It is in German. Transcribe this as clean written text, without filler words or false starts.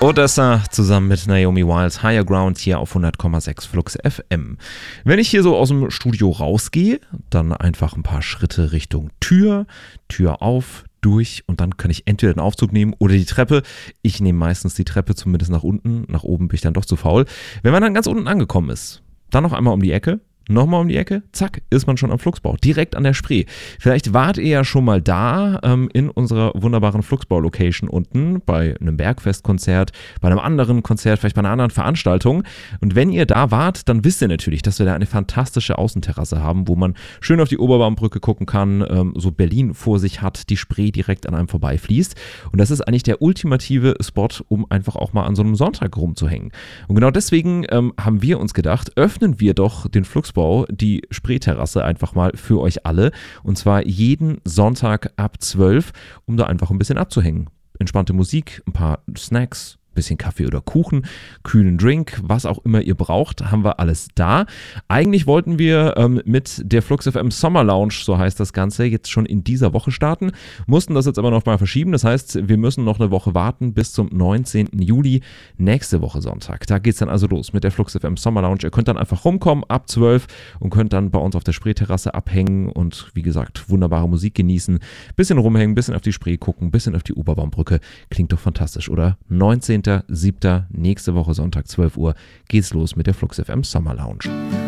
Odessa zusammen mit Naomi Wilds Higher Ground hier auf 100,6 Flux FM. Wenn ich hier so aus dem Studio rausgehe, dann einfach ein paar Schritte Richtung Tür auf, durch und dann kann ich entweder den Aufzug nehmen oder die Treppe. Ich nehme meistens die Treppe zumindest nach unten, nach oben bin ich dann doch zu faul. Wenn man dann ganz unten angekommen ist, dann noch einmal um die Ecke. Nochmal um die Ecke, zack, ist man schon am Flugsbau, direkt an der Spree. Vielleicht wart ihr ja schon mal da in unserer wunderbaren Flugsbau-Location unten bei einem Bergfestkonzert, bei einem anderen Konzert, vielleicht bei einer anderen Veranstaltung. Und wenn ihr da wart, dann wisst ihr natürlich, dass wir da eine fantastische Außenterrasse haben, wo man schön auf die Oberbaumbrücke gucken kann, so Berlin vor sich hat, die Spree direkt an einem vorbeifließt. Und das ist eigentlich der ultimative Spot, um einfach auch mal an so einem Sonntag rumzuhängen. Und genau deswegen haben wir uns gedacht, öffnen wir doch den Flugsbau, die Spreeterrasse einfach mal für euch alle und zwar jeden Sonntag ab 12, um da einfach ein bisschen abzuhängen. Entspannte Musik, ein paar Snacks, bisschen Kaffee oder Kuchen, kühlen Drink, was auch immer ihr braucht, haben wir alles da. Eigentlich wollten wir mit der Flux FM Summer Lounge, so heißt das Ganze, jetzt schon in dieser Woche starten, mussten das jetzt aber noch mal verschieben. Das heißt, wir müssen noch eine Woche warten bis zum 19. Juli, nächste Woche Sonntag. Da geht es dann also los mit der Flux FM Summer Lounge. Ihr könnt dann einfach rumkommen ab 12 und könnt dann bei uns auf der Spreeterrasse abhängen und wie gesagt, wunderbare Musik genießen, bisschen rumhängen, bisschen auf die Spree gucken, bisschen auf die Oberbaumbrücke. Klingt doch fantastisch, oder? 19.07. nächste Woche Sonntag 12 Uhr geht's los mit der Flux FM Summer Lounge.